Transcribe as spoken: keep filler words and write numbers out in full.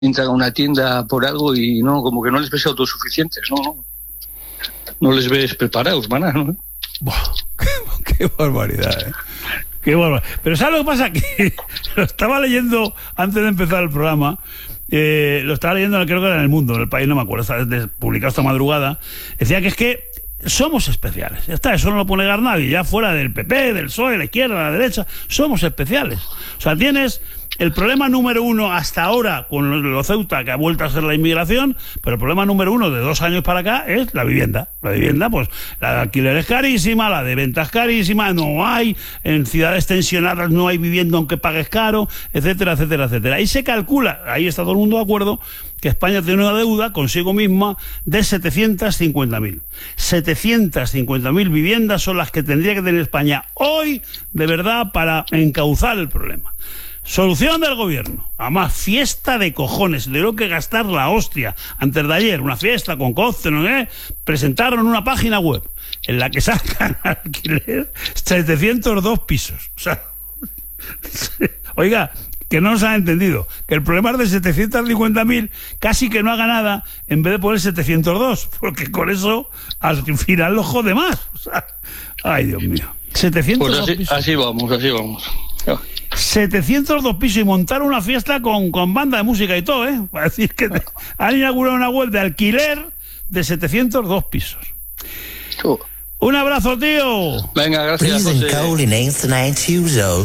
entran a una tienda por algo y no, como que no les ves autosuficientes, no, no, no les ves preparados, maná, ¿no? Buah, qué, qué barbaridad, ¿eh? Qué barbaridad. Pero ¿sabes lo que pasa? Que lo estaba leyendo antes de empezar el programa. Eh, lo estaba leyendo, creo que era en El Mundo, en El País, no me acuerdo, está publicado esta madrugada. Decía que es que somos especiales, ya está, eso no lo puede negar nadie, ya fuera del P P, del P S O E, de la izquierda, de la derecha, somos especiales. O sea, tienes el problema número uno hasta ahora con lo Ceuta, que ha vuelto a ser la inmigración, pero el problema número uno de dos años para acá es la vivienda. La vivienda, pues, la de alquiler es carísima, la de venta es carísima, no hay, en ciudades tensionadas no hay vivienda aunque pagues caro, etcétera, etcétera, etcétera. Y se calcula, ahí está todo el mundo de acuerdo, que España tiene una deuda consigo misma de setecientos cincuenta mil. setecientos cincuenta mil viviendas son las que tendría que tener España hoy, de verdad, para encauzar el problema. Solución del gobierno. Además, fiesta de cojones. De lo que gastar la hostia. Antes de ayer, una fiesta con coste, ¿no? ¿Eh? Presentaron una página web en la que sacan alquiler setecientos dos pisos. O sea, oiga, que no nos han entendido. Que el problema es de setecientos cincuenta mil, casi que no haga nada, en vez de poner setecientos dos. Porque con eso, al final, lo jode más. O sea, ay, Dios mío. setecientos dos pues así, pisos. así vamos, así vamos. setecientos dos pisos y montar una fiesta con, con banda de música y todo, ¿eh? Para decir que te, han inaugurado una web de alquiler de setecientos dos pisos. Uh. Un abrazo, tío. Venga, gracias, José.